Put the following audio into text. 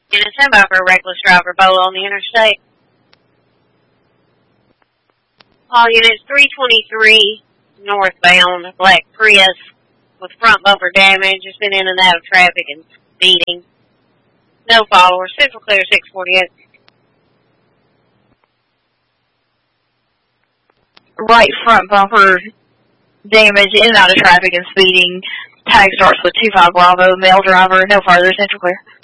And a 10 for a reckless driver, Bolo on the interstate. All units 323 northbound, black Prius with front bumper damage. Has been in and out of traffic and speeding. No followers. Central clear 648. Right front bumper damage, in and out of traffic and speeding. Tag starts with 25 Bravo, male driver, no farther, Central clear.